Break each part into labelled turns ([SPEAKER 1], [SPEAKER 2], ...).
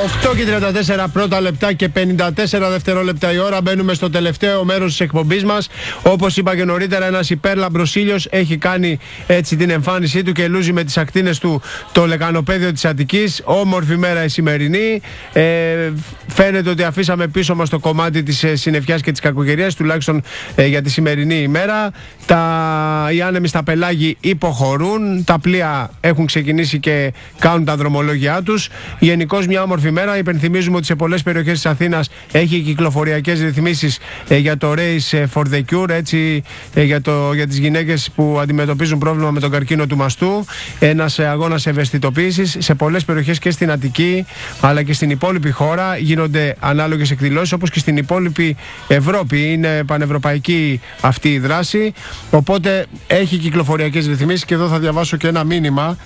[SPEAKER 1] 8:34 πρώτα λεπτά και 54 δευτερόλεπτα η ώρα. Μπαίνουμε στο τελευταίο μέρος της εκπομπής μας. Όπως είπα και νωρίτερα, ένας υπέρλαμπρος ήλιος έχει κάνει έτσι την εμφάνισή του και λούζει με τις ακτίνες του το λεκανοπέδιο της Αττικής. Όμορφη μέρα η σημερινή. Φαίνεται ότι αφήσαμε πίσω μας το κομμάτι της συννεφιάς και της κακοκαιρίας, τουλάχιστον για τη σημερινή ημέρα. Οι άνεμοι στα πελάγη υποχωρούν. Τα πλοία έχουν ξεκινήσει και κάνουν τα δρομολόγια τους. Γενικώς μια όμορφη μέρα. Υπενθυμίζουμε ότι σε πολλές περιοχές της Αθήνας έχει κυκλοφοριακές ρυθμίσεις για το Race for the Cure, έτσι, για τις γυναίκες που αντιμετωπίζουν πρόβλημα με τον καρκίνο του μαστού. Ένας αγώνας ευαισθητοποίησης. Σε πολλές περιοχές και στην Αττική αλλά και στην υπόλοιπη χώρα γίνονται ανάλογες εκδηλώσεις, όπως και στην υπόλοιπη Ευρώπη. Είναι πανευρωπαϊκή αυτή η δράση. Οπότε έχει κυκλοφοριακές ρυθμίσεις και εδώ θα διαβάσω και ένα μήνυμα.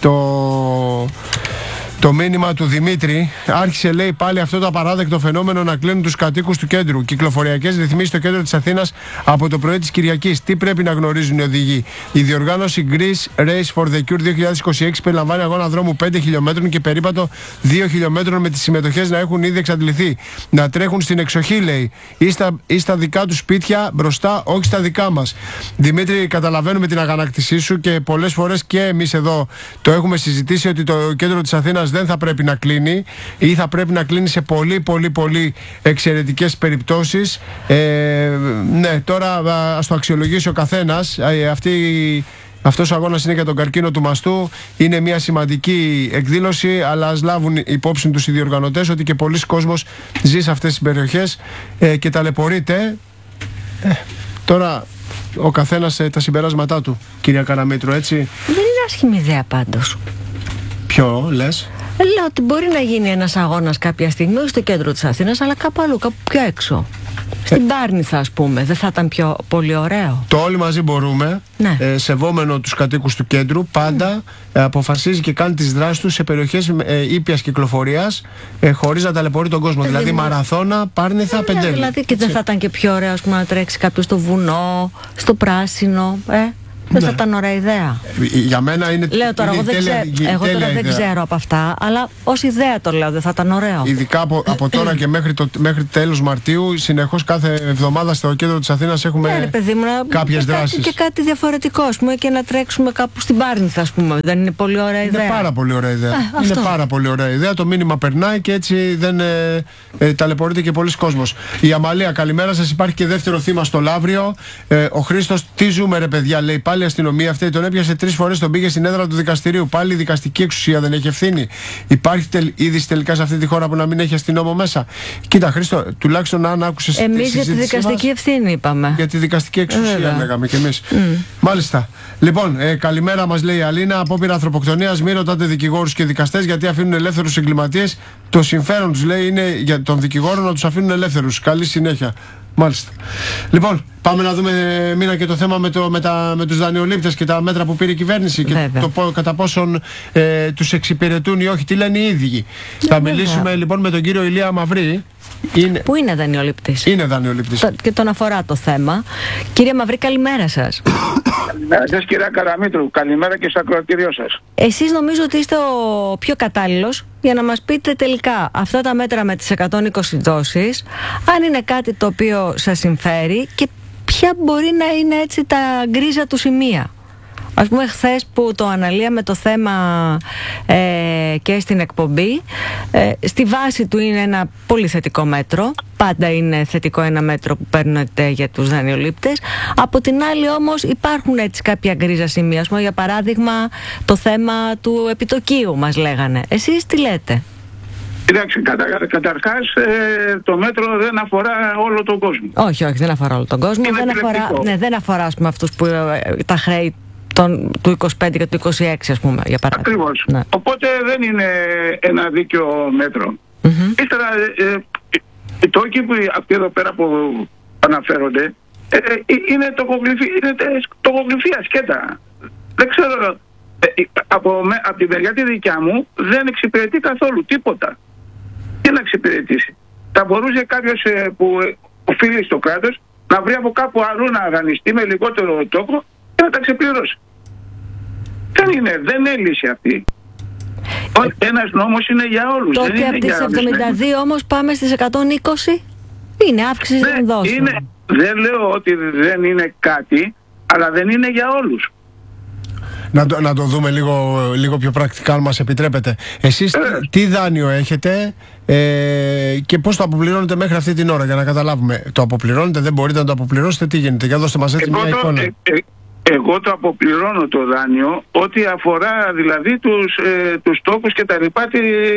[SPEAKER 1] Το μήνυμα του Δημήτρη. Άρχισε, λέει, πάλι αυτό το απαράδεκτο φαινόμενο να κλείνουν τους κατοίκους του κέντρου. Κυκλοφοριακές ρυθμίσεις στο κέντρο της Αθήνας από το πρωί της Κυριακής. Τι πρέπει να γνωρίζουν οι οδηγοί? Η διοργάνωση Greece Race for the Cure 2026 περιλαμβάνει αγώνα δρόμου 5 χιλιόμετρων και περίπατο 2 χιλιόμετρων, με τις συμμετοχές να έχουν ήδη εξαντληθεί. Να τρέχουν στην εξοχή, λέει, ή στα δικά τους σπίτια μπροστά, όχι στα δικά μας. Δημήτρη, καταλαβαίνουμε την αγανάκτησή σου και πολλές φορές και εμείς εδώ το έχουμε συζητήσει ότι το κέντρο της Αθήνας δεν θα πρέπει να κλείνει ή θα πρέπει να κλείνει σε πολύ εξαιρετικές περιπτώσεις. Ναι, τώρα ας το αξιολογήσει ο καθένας. Αυτός ο αγώνας είναι για τον καρκίνο του μαστού. Είναι μια σημαντική εκδήλωση, αλλά ας λάβουν υπόψη τους οι διοργανωτές ότι και πολλοί κόσμος ζει σε αυτές τις περιοχές και ταλαιπωρείται. Τώρα ο καθένας τα συμπεράσματά του, κυρία Καραμήτρου, έτσι.
[SPEAKER 2] Δεν είναι άσχημη ιδέα πάντως.
[SPEAKER 1] Ποιο λες?
[SPEAKER 2] Λέω ότι μπορεί να γίνει ένας αγώνας κάποια στιγμή, όχι στο κέντρο της Αθήνας, αλλά κάπου αλλού, κάπου πιο έξω. Στην Πάρνηθα, ας πούμε. Δεν θα ήταν πιο πολύ ωραίο?
[SPEAKER 1] Το όλοι μαζί μπορούμε,
[SPEAKER 2] ναι.
[SPEAKER 1] Σεβόμενο τους κατοίκους του κέντρου, πάντα αποφασίζει και κάνει τις δράσεις του σε περιοχές ήπιας κυκλοφορίας, χωρίς να ταλαιπωρεί τον κόσμο. Δηλαδή Μαραθώνα, Πάρνηθα, Πεντέλη.
[SPEAKER 2] Δηλαδή και δεν θα ήταν και πιο ωραίο, ας πούμε, να τρέξει κάποιος στο βουνό, στο πράσινο, Δεν θα ήταν ωραία ιδέα?
[SPEAKER 1] Για μένα είναι.
[SPEAKER 2] Λέω τώρα, εγώ τώρα δεν ξέρω από αυτά, αλλά ως ιδέα το λέω, δεν θα ήταν ωραίο?
[SPEAKER 1] Ειδικά από τώρα και μέχρι τέλος Μαρτίου, συνεχώς κάθε εβδομάδα στο κέντρο της Αθήνας έχουμε κάποιες δράσεις.
[SPEAKER 2] Και κάτι διαφορετικό, ας πούμε, και να τρέξουμε κάπου στην Πάρνηθα, ας πούμε. Δεν είναι πολύ ωραία ιδέα?
[SPEAKER 1] Είναι πάρα πολύ ωραία ιδέα. Είναι πάρα πολύ ωραία ιδέα. Το μήνυμα περνάει και έτσι δεν ταλαιπωρείται και πολλοί κόσμος. Η Αμαλία, καλημέρα σας. Υπάρχει και δεύτερο θύμα στο Λαύριο. Ο Χρήστος, τι ζούμε, ρε παιδιά, λέει. Πάλι η αστυνομία αυτή τον έπιασε 3 φορές, τον πήγε στην έδρα του δικαστηρίου. Πάλι η δικαστική εξουσία δεν έχει ευθύνη? Υπάρχει είδηση τελικά σε αυτή τη χώρα που να μην έχει αστυνόμο μέσα? Κοίτα, Χρήστο, τουλάχιστον αν άκουσες.
[SPEAKER 2] Εμείς για τη δικαστική ευθύνη είπαμε.
[SPEAKER 1] Για τη δικαστική εξουσία λέγαμε κι εμείς. Μάλιστα. Λοιπόν, καλημέρα, μας λέει η Αλίνα. Απόπειρα ανθρωποκτονίας. Μην ρωτάτε δικηγόρους και δικαστές γιατί αφήνουν ελεύθερους εγκληματίες. Το συμφέρον τους, λέει, είναι για τον δικηγόρο να τους αφήνουν ελεύθερους. Καλή συνέχεια. Μάλιστα. Λοιπόν, πάμε να δούμε, Μίνα, και το θέμα με τους δανειολήπτες και τα μέτρα που πήρε η κυβέρνηση. Βέβαια. Και το κατά πόσον τους εξυπηρετούν ή όχι. Τι λένε οι ίδιοι. Θα μιλήσουμε λοιπόν με τον κύριο Ηλία Μαυρή.
[SPEAKER 2] Που είναι δανειολήπτης.
[SPEAKER 1] Είναι δανειολήπτης.
[SPEAKER 2] Και τον αφορά το θέμα. Κύριε Μαυρή, καλημέρα σας.
[SPEAKER 3] Καλημέρα σας, κυρία Καραμήτρου. Καλημέρα και στο ακροατήριό σας.
[SPEAKER 2] Εσείς νομίζω ότι είστε ο πιο κατάλληλος για να μας πείτε τελικά αυτά τα μέτρα με τις 120 δόσεις, αν είναι κάτι το οποίο σας συμφέρει και ποια μπορεί να είναι έτσι τα γκρίζα του σημεία. Ας πούμε, χθες που το αναλύαμε το θέμα και στην εκπομπή, στη βάση του είναι ένα πολύ θετικό μέτρο. Πάντα είναι θετικό ένα μέτρο που παίρνετε για τους δανειολήπτες. Από την άλλη όμως υπάρχουν έτσι κάποια γκρίζα σημεία. Ας πούμε, για παράδειγμα, το θέμα του επιτοκίου μας λέγανε. Εσείς τι λέτε?
[SPEAKER 3] Κοιτάξτε, καταρχάς το μέτρο δεν αφορά όλο τον κόσμο.
[SPEAKER 2] Όχι, δεν αφορά όλο τον κόσμο. Δεν αφορά ας πούμε, αυτούς που τα χρέη του 25 και του 26, ας πούμε, για παράδειγμα.
[SPEAKER 3] Ακριβώς. Ναι. Οπότε δεν είναι ένα δίκαιο μέτρο. Ύστερα, οι τόκοι που αυτοί εδώ πέρα που αναφέρονται είναι τοκογλυφία σκέτα. Δεν ξέρω, από τη μεριά τη δικιά μου δεν εξυπηρετεί καθόλου τίποτα. Τι να εξυπηρετήσει? Θα μπορούσε κάποιος που οφείλει στο κράτος να βρει από κάπου αλλού να δανειστεί με λιγότερο τόκο και να τα ξεπληρώσει. Δεν είναι λύση αυτή. Ένας νόμος είναι για όλους.
[SPEAKER 2] Τότε από τις 72 όμως πάμε στις 120. Είναι αύξηση των δόσεων.
[SPEAKER 3] Δεν λέω ότι δεν είναι κάτι, αλλά δεν είναι για όλους.
[SPEAKER 1] Να το δούμε λίγο πιο πρακτικά, αν μας επιτρέπετε. Εσείς τι δάνειο έχετε και πώς το αποπληρώνετε μέχρι αυτή την ώρα, για να καταλάβουμε. Το αποπληρώνετε, δεν μπορείτε να το αποπληρώσετε, τι γίνεται? Για δώστε μας έτσι μια εικόνα.
[SPEAKER 3] Εγώ το αποπληρώνω το δάνειο, ό,τι αφορά δηλαδή τους τόκους και τα λοιπά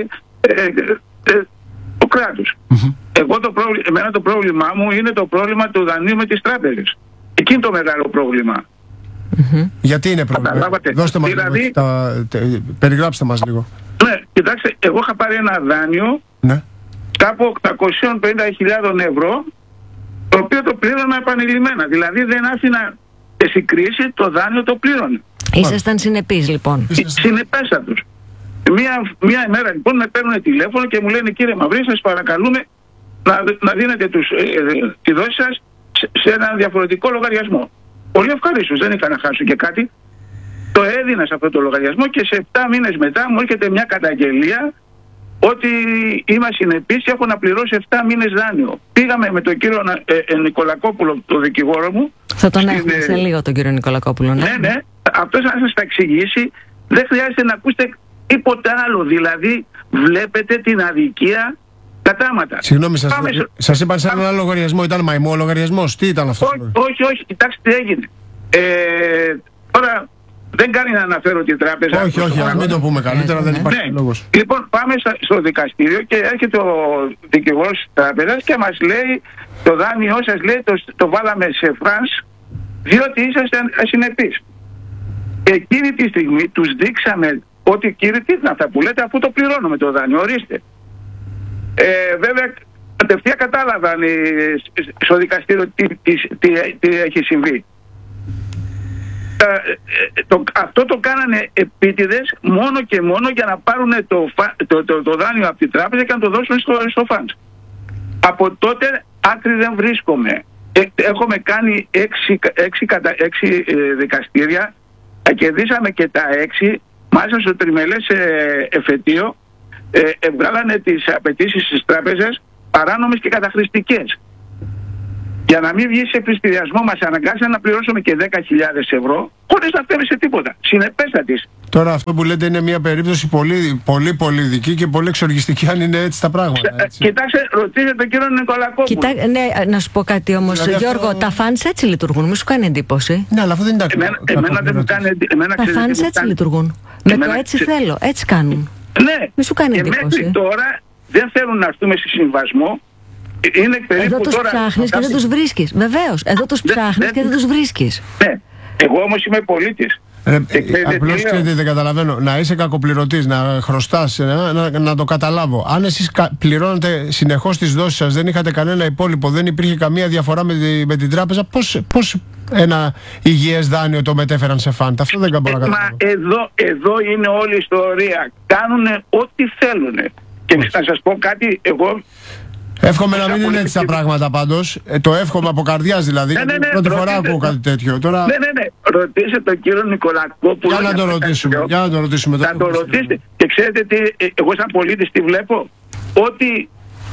[SPEAKER 3] του κράτους. Εμένα το πρόβλημά μου είναι το πρόβλημα του δανείου με τις τράπεζες. Εκεί είναι το μεγάλο πρόβλημα.
[SPEAKER 1] Γιατί είναι πρόβλημα? Δώστε μας
[SPEAKER 3] δηλαδή,
[SPEAKER 1] περιγράψτε μας λίγο.
[SPEAKER 3] Ναι, κοιτάξτε, εγώ είχα πάρει ένα δάνειο κάπου 850.000 ευρώ, το οποίο το πλήρωνα επανειλημμένα. Δηλαδή δεν άφηνα σε κρίση, το δάνειο το πλήρωνε.
[SPEAKER 2] Ήσασταν συνεπείς λοιπόν?
[SPEAKER 3] Συνεπέστατος. Μια ημέρα λοιπόν με παίρνουν τηλέφωνο και μου λένε, κύριε Μαυρή, σας παρακαλούμε να δίνετε τη δόση σας σε έναν διαφορετικό λογαριασμό. Πολύ ευχαρίστως, δεν είχα να χάσω και κάτι. Το έδινα σε αυτό το λογαριασμό και σε 7 μήνες μετά μου έρχεται μια καταγγελία ότι είμαι ασυνεπής και έχω να πληρώσω 7 μήνες δάνειο. Πήγαμε με τον κύριο Νικολακόπουλο, τον δικηγόρο μου.
[SPEAKER 2] Θα τον έχουμε σε λίγο τον κύριο Νικολακόπουλο.
[SPEAKER 3] Ναι. Αυτός να σας τα εξηγήσει, δεν χρειάζεται να ακούσετε τίποτα άλλο. Δηλαδή βλέπετε την αδικία κατάματα.
[SPEAKER 1] Συγγνώμη, σας είπαν σε έναν άλλο λογαριασμό, ήταν μαϊμό λογαριασμός, τι ήταν αυτό?
[SPEAKER 3] Όχι, κοιτάξτε τι έγινε. Τώρα δεν κάνει να αναφέρω την τράπεζα.
[SPEAKER 1] Όχι, ας μην το πούμε καλύτερα, δεν υπάρχει λόγος.
[SPEAKER 3] Λοιπόν, πάμε στο δικαστήριο και έρχεται ο δικηγόρος της τράπεζας και μας λέει, το δάνειό σας λέει το βάλαμε σε φρανς διότι είσαστε ασυνεπείς. Και εκείνη τη στιγμή τους δείξαμε ότι κύριε, τι είναι αυτά που λέτε, αφού το πληρώνουμε το δάνειο, ορίστε. Βέβαια κατευθείαν κατάλαβαν στο δικαστήριο τι έχει συμβεί. Αυτό το κάνανε επίτηδες μόνο και μόνο για να πάρουν το δάνειο από την τράπεζα και να το δώσουν στο φαντς. Από τότε άκρη δεν βρίσκομαι. Έχουμε κάνει 6 δικαστήρια, τα κερδίσαμε και τα 6, μάλιστα στο τριμελές εφετείο βγάλανε τις απαιτήσεις της τράπεζας παράνομες και καταχρηστικές. Για να μην βγει σε πληστηριασμό μας αναγκάσαν να πληρώσουμε και 10.000 ευρώ χωρίς να φταίμε σε τίποτα. Συνεπέστατης.
[SPEAKER 1] Τώρα αυτό που λέτε είναι μια περίπτωση πολύ ειδική και πολύ εξοργιστική, αν είναι έτσι τα πράγματα. Έτσι.
[SPEAKER 3] Κοιτάξτε, ρωτήστε τον κύριο Νικολακόπουλο.
[SPEAKER 2] Ναι, να σου πω κάτι όμως, δηλαδή Γιώργο, αυτό... τα φαντς έτσι λειτουργούν, μη σου κάνει εντύπωση.
[SPEAKER 1] Ναι, αλλά αυτό δεν είναι
[SPEAKER 3] εμένα δεν μου κάνει εντύπωση.
[SPEAKER 2] Τα φαντς έτσι λειτουργούν. Με το έτσι θέλω, έτσι κάνουν.
[SPEAKER 3] Ναι,
[SPEAKER 2] μη σου κάνει εντύπωση.
[SPEAKER 3] Και μέχρι τώρα δεν θέλουν να έρθουμε σε συμβασμό.
[SPEAKER 2] Εδώ τους ψάχνεις και δεν τους βρίσκεις. Βεβαίως, εδώ τους ψάχνεις και δεν τους βρίσκεις.
[SPEAKER 3] Ναι, εγώ όμως είμαι πολίτης.
[SPEAKER 1] Απλώς και δεν καταλαβαίνω. Να είσαι κακοπληρωτής, να χρωστάς, να το καταλάβω. Αν εσείς πληρώνετε συνεχώς τις δόσεις σας, δεν είχατε κανένα υπόλοιπο, δεν υπήρχε καμία διαφορά με την τράπεζα, πώς ένα υγιές δάνειο το μετέφεραν σε φαντ? Αυτό δεν μπορώ να καταλάβω.
[SPEAKER 3] Εδώ είναι όλη η ιστορία. Κάνουν ό,τι θέλουν. Και να σας πω κάτι, εγώ...
[SPEAKER 1] Εύχομαι να μην είναι έτσι τα πράγματα πάντως. Το εύχομαι από καρδιάς δηλαδή. Πρώτη φορά ακούω κάτι τέτοιο. Τώρα...
[SPEAKER 3] Ναι. Ρωτήστε τον κύριο Νικολακόπουλο.
[SPEAKER 1] Για να το ρωτήσουμε.
[SPEAKER 3] Θα το ρωτήσετε. Και ξέρετε τι, εγώ σαν πολίτης τι βλέπω? Ότι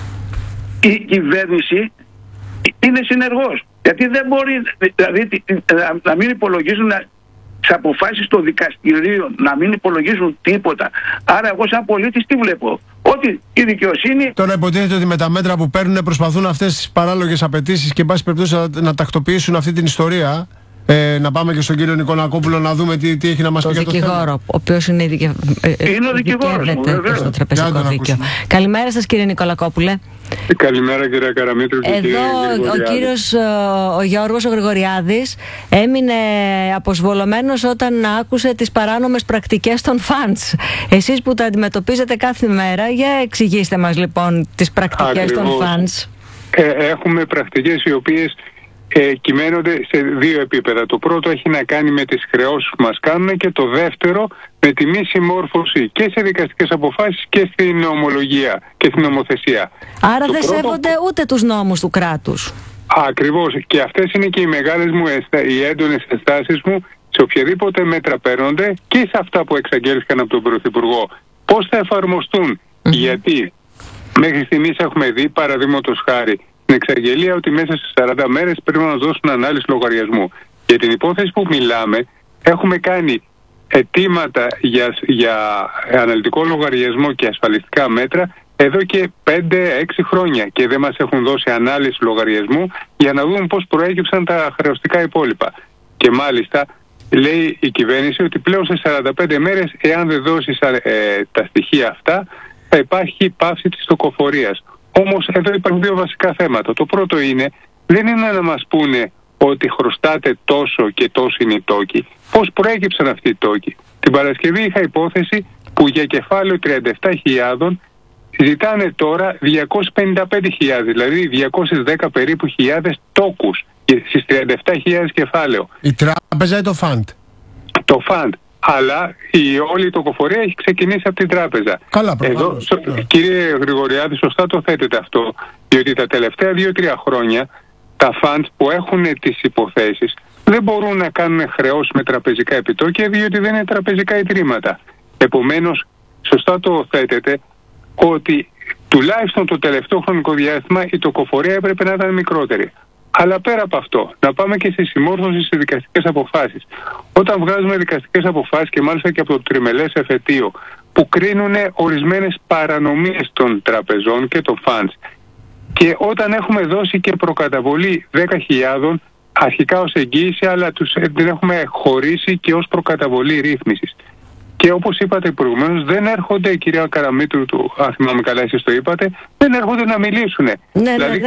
[SPEAKER 3] η κυβέρνηση είναι συνεργός. Γιατί δεν μπορεί δηλαδή, να μην υπολογίζουν τις αποφάσεις των δικαστηρίων, να μην υπολογίζουν τίποτα. Άρα εγώ σαν πολίτης τι βλέπω? Ότι η δικαιοσύνη...
[SPEAKER 1] Τώρα υποτίθεται ότι με τα μέτρα που παίρνουν προσπαθούν αυτές τις παράλογες απαιτήσεις και εν πάση περιπτώσει να τακτοποιήσουν αυτή την ιστορία. Να πάμε και στον κύριο Νικολακόπουλο να δούμε τι έχει να μας πει για το θέμα.
[SPEAKER 2] δικηγόρο, ο οποίος είναι
[SPEAKER 3] ο δικηγόρος μου,
[SPEAKER 2] στο τραπεζικό δίκαιο. Καλημέρα σας κύριε Νικολακόπουλε.
[SPEAKER 4] Καλημέρα κυρία Καραμήτρου.
[SPEAKER 2] Εδώ ο κύριος ο Γιώργος ο Γρηγοριάδης έμεινε αποσβολωμένος όταν άκουσε τις παράνομες πρακτικές των φαντς. Εσείς που τα αντιμετωπίζετε κάθε μέρα, για εξηγήστε μας λοιπόν τις πρακτικές των φαντς.
[SPEAKER 4] Έχουμε πρακτικές οι οποίες κυμαίνονται σε 2 επίπεδα. Το πρώτο έχει να κάνει με τις χρεώσεις που μας κάνουν και το δεύτερο με τη μη συμμόρφωση και σε δικαστικές αποφάσεις και στην ομολογία και στην νομοθεσία.
[SPEAKER 2] Άρα δεν σέβονται ούτε τους νόμους του κράτους.
[SPEAKER 4] Ακριβώς. Και αυτές είναι και οι μεγάλες μου, οι έντονες ενστάσεις μου σε οποιαδήποτε μέτρα παίρνονται και σε αυτά που εξαγγέλθηκαν από τον Πρωθυπουργό πώς θα εφαρμοστούν. Γιατί μέχρι στιγμής έχουμε δει, παραδείγματος χάρη, την εξαγγελία ότι μέσα σε 40 μέρες πρέπει να μας δώσουν ανάλυση λογαριασμού. Για την υπόθεση που μιλάμε, έχουμε κάνει αιτήματα για αναλυτικό λογαριασμό και ασφαλιστικά μέτρα εδώ και 5-6 χρόνια και δεν μας έχουν δώσει ανάλυση λογαριασμού για να δούμε πώς προέκυψαν τα χρεωστικά υπόλοιπα. Και μάλιστα λέει η κυβέρνηση ότι πλέον σε 45 μέρες, εάν δεν δώσεις τα στοιχεία αυτά, θα υπάρχει πάυση της τοκοφορίας. Όμως εδώ υπάρχουν δύο βασικά θέματα. Το πρώτο είναι, δεν είναι να μας πούνε ότι χρωστάτε τόσο και τόσο είναι οι τόκοι. Πώς προέκυψαν αυτοί οι τόκοι? Την Παρασκευή είχα υπόθεση που για κεφάλαιο 37.000 ζητάνε τώρα 255.000, δηλαδή 210 περίπου χιλιάδες τόκους στις 37.000 κεφάλαιο.
[SPEAKER 1] Η τράπεζα ή το φαντ?
[SPEAKER 4] Το φαντ. Αλλά η όλη η τοκοφορία έχει ξεκινήσει από την τράπεζα.
[SPEAKER 1] Καλά, προφανώς.
[SPEAKER 4] Εδώ, κύριε Γρηγοριάδη, σωστά το θέτετε αυτό, διότι τα τελευταία 2-3 χρόνια τα funds που έχουν τις υποθέσεις δεν μπορούν να κάνουν χρεώσεις με τραπεζικά επιτόκια, διότι δεν είναι τραπεζικά ιδρύματα. Επομένως, σωστά το θέτετε ότι τουλάχιστον το τελευταίο χρονικό διάστημα η τοκοφορία έπρεπε να ήταν μικρότερη. Αλλά πέρα από αυτό, να πάμε και στη συμμόρφωση στις δικαστικές αποφάσεις. Όταν βγάζουμε δικαστικές αποφάσεις και μάλιστα και από το τριμελές εφετείο που κρίνουν ορισμένες παρανομίες των τραπεζών και των funds, και όταν έχουμε δώσει και προκαταβολή 10.000 αρχικά ως εγγύηση, αλλά την έχουμε χωρίσει και ως προκαταβολή ρύθμισης. Και όπως είπατε προηγουμένως, δεν έρχονται, η κυρία Καραμήτρου, αν θυμάμαι καλά εσείς το είπατε, δεν έρχονται να μιλήσουν. Δηλαδή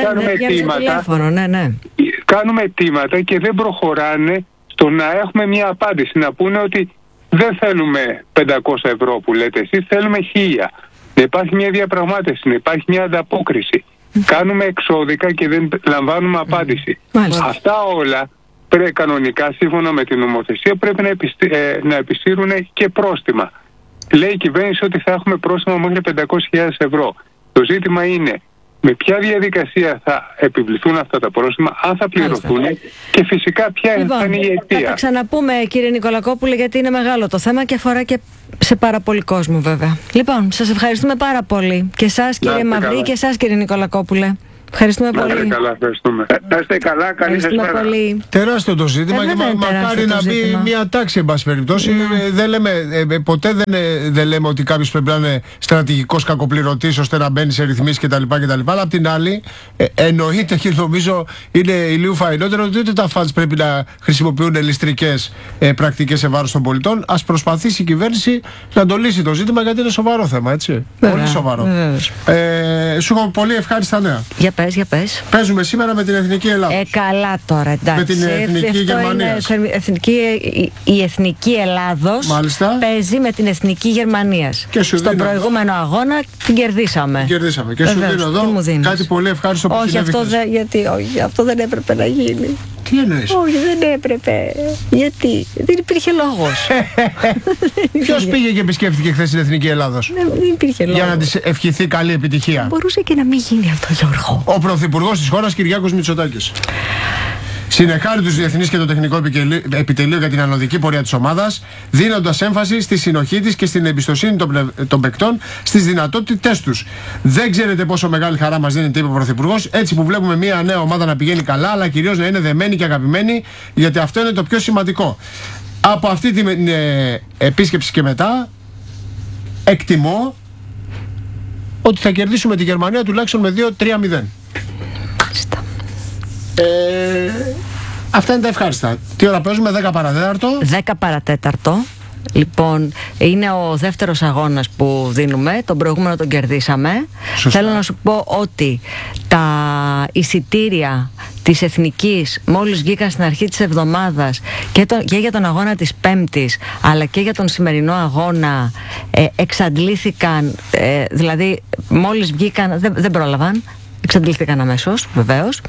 [SPEAKER 4] κάνουμε αιτήματα και δεν προχωράνε στο να έχουμε μια απάντηση. Να πούνε ότι δεν θέλουμε 500 ευρώ που λέτε εσείς, θέλουμε 1.000. Να υπάρχει μια διαπραγμάτευση, να υπάρχει μια ανταπόκριση. Κάνουμε εξώδικα και δεν λαμβάνουμε απάντηση. Αυτά όλα κανονικά, σύμφωνα με την νομοθεσία, πρέπει να επισύρουν και πρόστιμα. Λέει η κυβέρνηση ότι θα έχουμε πρόστιμα μέχρι 500.000 ευρώ. Το ζήτημα είναι με ποια διαδικασία θα επιβληθούν αυτά τα πρόστιμα, αν θα πληρωθούν και φυσικά ποια θα είναι η αιτία.
[SPEAKER 2] Θα τα ξαναπούμε, κύριε Νικολακόπουλε, γιατί είναι μεγάλο το θέμα και αφορά και σε πάρα πολύ κόσμο, βέβαια. Λοιπόν, σας ευχαριστούμε πάρα πολύ. Και εσάς, κύριε Μαυρή, και εσάς, κύριε Νικολακόπουλε. Ευχαριστούμε πολύ.
[SPEAKER 3] Να είστε καλά, καλή σας μέρα.
[SPEAKER 1] Τεράστιο το ζήτημα και μακάρι να μπει μια τάξη, εν πάση περιπτώσει. Ποτέ δεν λέμε ότι κάποιος πρέπει να είναι στρατηγικός κακοπληρωτής ώστε να μπαίνει σε ρυθμίσεις κτλ. Αλλά απ' την άλλη, εννοείται και νομίζω είναι ηλίου φαϊνότερο ότι ούτε τα funds πρέπει να χρησιμοποιούν ληστρικές πρακτικές σε βάρος των πολιτών. Ας προσπαθήσει η κυβέρνηση να το λύσει το ζήτημα, γιατί είναι σοβαρό θέμα, έτσι. Πολύ σοβαρό. Σου έχω πολύ ευχάριστα νέα.
[SPEAKER 2] Για πες.
[SPEAKER 1] Παίζουμε σήμερα με την Εθνική Ελλάδα.
[SPEAKER 2] Καλά τώρα, εντάξει.
[SPEAKER 1] Με την Εθνική Γερμανία.
[SPEAKER 2] Η Εθνική Ελλάδος παίζει με την Εθνική Γερμανίας. Στον προηγούμενο αγώνα την κερδίσαμε.
[SPEAKER 1] Και σου δίνω εδώ κάτι πολύ ευχάριστο που συνέβη.
[SPEAKER 2] Όχι, αυτό δεν έπρεπε να γίνει.
[SPEAKER 1] Τι εννοείς?
[SPEAKER 2] Όχι, δεν έπρεπε. Γιατί? Δεν υπήρχε λόγος.
[SPEAKER 1] Ποιος πήγε και επισκέφθηκε χθες την Εθνική Ελλάδος?
[SPEAKER 2] Δεν υπήρχε λόγος.
[SPEAKER 1] Για να της ευχηθεί καλή επιτυχία.
[SPEAKER 2] Μπορούσε και να μην γίνει αυτό, Γιώργο.
[SPEAKER 1] Ο Πρωθυπουργός της χώρας, Κυριάκος Μητσοτάκης, συνεχάρει τους διεθνείς και το τεχνικό επιτελείο για την ανωδική πορεία της ομάδας, δίνοντας έμφαση στη συνοχή της και στην εμπιστοσύνη των παικτών στις δυνατότητές τους. Δεν ξέρετε πόσο μεγάλη χαρά μας δίνεται, είπε ο Πρωθυπουργός, έτσι που βλέπουμε μια νέα ομάδα να πηγαίνει καλά, αλλά κυρίως να είναι δεμένη και αγαπημένη, γιατί αυτό είναι το πιο σημαντικό. Από αυτή την επίσκεψη και μετά, εκτιμώ ότι θα κερδίσουμε τη Γερμανία τουλάχιστον με 2-3-0. Αυτά είναι τα ευχάριστα. Τι ώρα παίζουμε? 10 παρατέταρτο. 10
[SPEAKER 2] παρατέταρτο. Λοιπόν, είναι ο δεύτερος αγώνας που δίνουμε. Τον προηγούμενο τον κερδίσαμε. Σωστά. Θέλω να σου πω ότι τα εισιτήρια της Εθνικής μόλις βγήκαν στην αρχή της εβδομάδας και για τον αγώνα της Πέμπτης αλλά και για τον σημερινό αγώνα εξαντλήθηκαν, δηλαδή μόλις βγήκαν δεν πρόλαβαν. Εξαντλήθηκαν αμέσως, βεβαίως.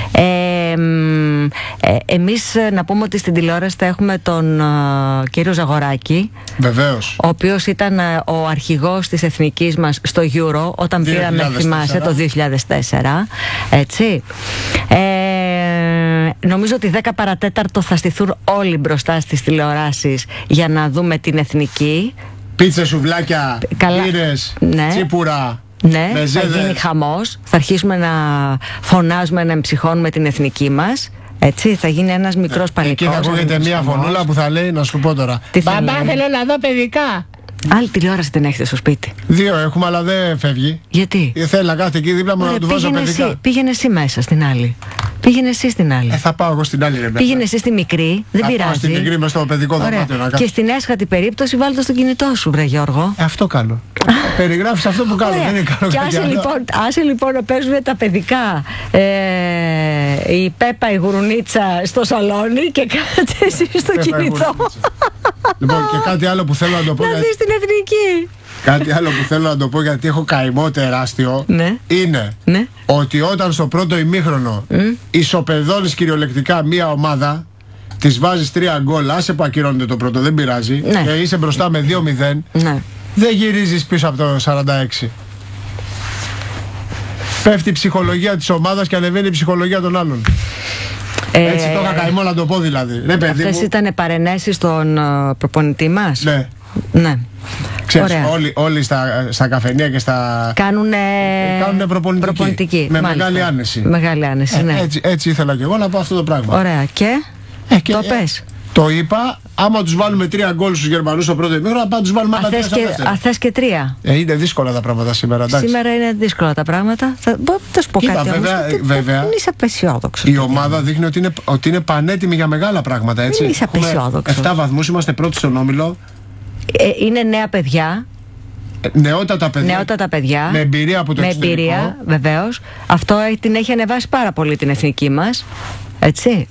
[SPEAKER 2] Εμείς να πούμε ότι στην τηλεόραση θα έχουμε τον κύριο Ζαγοράκη.
[SPEAKER 1] Βεβαίως.
[SPEAKER 2] Ο οποίος ήταν ο αρχηγός της Εθνικής μας στο Euro όταν πήραμε, θυμάσαι, το 2004. Έτσι. Νομίζω ότι 10 παρατέταρτο θα στηθούν όλοι μπροστά στις τηλεοράσεις για να δούμε την Εθνική.
[SPEAKER 1] Πίτσες, σουβλάκια, μπύρες,
[SPEAKER 2] ναι.
[SPEAKER 1] τσίπουρα.
[SPEAKER 2] Ναι,
[SPEAKER 1] μεζέδες.
[SPEAKER 2] θα γίνει χαμός. Θα αρχίσουμε να φωνάζουμε, να εμψυχώνουμε την εθνική μας. Έτσι, θα γίνει ένας μικρός πανικός.
[SPEAKER 1] Εκεί θα ακούγεται μια φωνούλα που θα λέει, να σου πω τώρα, μπαμπά, θέλω να δω παιδικά.
[SPEAKER 2] Άλλη τηλεόραση την έχετε στο σπίτι?
[SPEAKER 1] 2 έχουμε, αλλά δεν φεύγει.
[SPEAKER 2] Γιατί?
[SPEAKER 1] Θέλει να κάθεται εκεί δίπλα μου να του βάζω παιδικά.
[SPEAKER 2] Πήγαινε εσύ μέσα στην άλλη. Πήγαινε εσύ στην άλλη.
[SPEAKER 1] Θα πάω εγώ στην άλλη, ρε.
[SPEAKER 2] Πήγαινε εσύ στη μικρή, δεν πειράζει.
[SPEAKER 1] Πάω στη μικρή μες στο παιδικό δωμάτιο να κάνω.
[SPEAKER 2] Και στην έσχατη περίπτωση βάλτε το στο κινητό σου, βρε Γιώργο.
[SPEAKER 1] Αυτό κάνω. Περιγράφεις αυτό που κάνω. Δεν είναι καλό.
[SPEAKER 2] Και άσε λοιπόν να παίζουν τα παιδικά. Η Πέπα, η Γουρουνίτσα στο σαλόνι και κάτσε εσύ στο κινητό.
[SPEAKER 1] Λοιπόν, και κάτι άλλο που θέλω να το πω.
[SPEAKER 2] Να δεις την εθνική.
[SPEAKER 1] Κάτι άλλο που θέλω να το πω, γιατί έχω καημό τεράστιο, είναι ότι όταν στο πρώτο ημίχρονο ισοπεδώνεις κυριολεκτικά μία ομάδα, της βάζεις 3 γκολ, άσε που ακυρώνεται το πρώτο, δεν πειράζει, και είσαι μπροστά με 2-0, δεν γυρίζεις πίσω από το 46. Πέφτει η ψυχολογία της ομάδας και ανεβαίνει η ψυχολογία των άλλων. Έτσι το είχα καημό να το πω, δηλαδή.
[SPEAKER 2] Αυτές ήταν παρενέσεις στον προπονητή μας. Ναι.
[SPEAKER 1] Ξέρεις, όλοι στα καφενεία και στα...
[SPEAKER 2] Κάνουνε
[SPEAKER 1] προπονητική. Με μεγάλη άνεση.
[SPEAKER 2] Μεγάλη άνεση, ναι.
[SPEAKER 1] Έτσι ήθελα και εγώ να πω αυτό το πράγμα.
[SPEAKER 2] Ωραία. Και το πες.
[SPEAKER 1] Το είπα, άμα τους βάλουμε 3 γκολ στους Γερμανούς στο πρώτο ημίχρονο, να τους βάλουμε άλλα 3 στο δεύτερο.
[SPEAKER 2] Θες και 3.
[SPEAKER 1] Είναι δύσκολα τα πράγματα σήμερα, εντάξει.
[SPEAKER 2] Σήμερα είναι δύσκολα τα πράγματα. Θα σου πω κάτι όμως.
[SPEAKER 1] Βέβαια.
[SPEAKER 2] Δεν είσαι απεσιόδοξος.
[SPEAKER 1] Η ομάδα δείχνει ότι είναι πανέτοιμη για μεγάλα πράγματα, έτσι.
[SPEAKER 2] Δεν είσαι απεσιόδοξος.
[SPEAKER 1] 7 βαθμούς, είμαστε πρώτοι στον όμιλο.
[SPEAKER 2] Είναι νέα παιδιά. Νεότατα παιδιά.
[SPEAKER 1] Με εμπειρία από το εξωτερικό.
[SPEAKER 2] Με εμπειρία, βεβαίως. Αυτό την έχει ανεβάσει πάρα πολύ την εθνική μας. Έτσι.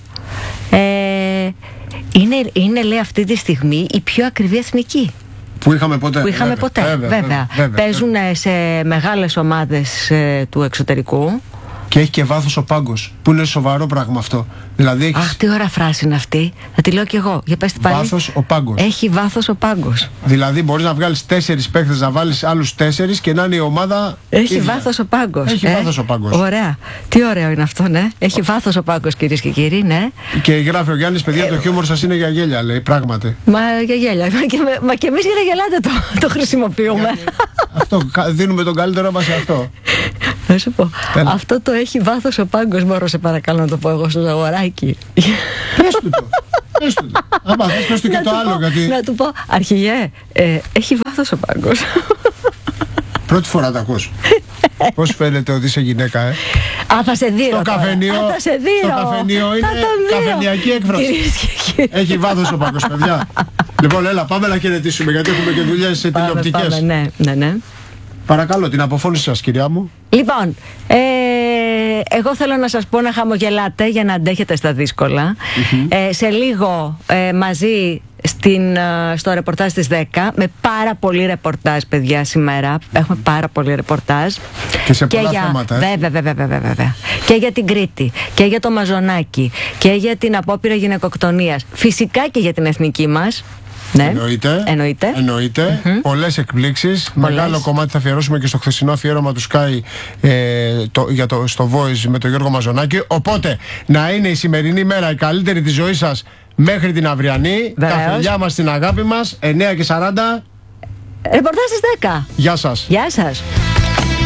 [SPEAKER 2] Είναι, λέει, αυτή τη στιγμή η πιο ακριβή εθνική
[SPEAKER 1] που είχαμε ποτέ.
[SPEAKER 2] Βέβαια. Παίζουν σε μεγάλες ομάδες του εξωτερικού.
[SPEAKER 1] Και έχει και βάθος ο πάγκος, που είναι σοβαρό πράγμα αυτό. Δηλαδή έχεις...
[SPEAKER 2] Αχ, τι ωραία φράση είναι αυτή. Θα τη λέω κι εγώ. Για πες την πάλι.
[SPEAKER 1] Βάθος ο πάγκος.
[SPEAKER 2] Έχει βάθος ο πάγκος.
[SPEAKER 1] Δηλαδή μπορείς να βγάλεις 4 παίκτες, να βάλεις άλλους 4 και να είναι η ομάδα.
[SPEAKER 2] Έχει βάθος ο πάγκος.
[SPEAKER 1] Έχει βάθος ο πάγκος.
[SPEAKER 2] Ωραία. Τι ωραίο είναι αυτό, ναι. Έχει βάθος ο πάγκος, κυρίες και κύριοι, ναι.
[SPEAKER 1] Και γράφει ο Γιάννης, παιδιά, το χιούμορ σας είναι για γέλια, λέει. Πράγματι.
[SPEAKER 2] Μα για γέλια. Μα και εμείς για να γελάτε το χρησιμοποιούμε.
[SPEAKER 1] Αυτό. Δίνουμε τον καλύτερο μας σε αυτό.
[SPEAKER 2] Να σου πω, αυτό το έχει βάθος ο πάγκος, μπορώ σε παρακαλώ να το πω εγώ στο Ζαγοράκι.
[SPEAKER 1] Πες του το. Άμα θες πες του και το άλλο, γιατί...
[SPEAKER 2] Να του πω, αρχηγέ, έχει βάθος ο πάγκος.
[SPEAKER 1] Πρώτη φορά τα ακούς. Πώς φαίνεται ότι είσαι γυναίκα,
[SPEAKER 2] θα σε δείρω.
[SPEAKER 1] Στο καφενείο είναι καφενειακή έκφραση. Έχει βάθος ο πάγκος, παιδιά. Λοιπόν, έλα, πάμε να χαιρετήσουμε, γιατί έχουμε και δουλειές σε τηλεοπτικές.
[SPEAKER 2] Ναι.
[SPEAKER 1] Παρακαλώ, την αποφώνηση σας, κυρία μου.
[SPEAKER 2] Λοιπόν, εγώ θέλω να σας πω να χαμογελάτε για να αντέχετε στα δύσκολα. Σε λίγο μαζί στο ρεπορτάζ της 10, με πάρα πολύ ρεπορτάζ, παιδιά, σήμερα. Έχουμε πάρα πολύ ρεπορτάζ.
[SPEAKER 1] Και σε πολλά θέματα.
[SPEAKER 2] Βέβαια. Και για την Κρήτη, και για το Μαζονάκι, και για την απόπειρα γυναικοκτονίας. Φυσικά και για την εθνική μας. Ναι.
[SPEAKER 1] Εννοείται. Πολλές εκπλήξεις. Μεγάλο κομμάτι θα αφιερώσουμε και στο χθεσινό αφιέρωμα του Sky στο Voice με τον Γιώργο Μαζονάκη. Οπότε να είναι η σημερινή μέρα η καλύτερη της ζωής σας μέχρι την αυριανή. Τα φιλιά μας, την αγάπη μας. 9:40.
[SPEAKER 2] Ρεπορτάζ στις 10.
[SPEAKER 1] Γεια σας.
[SPEAKER 2] Γεια σας.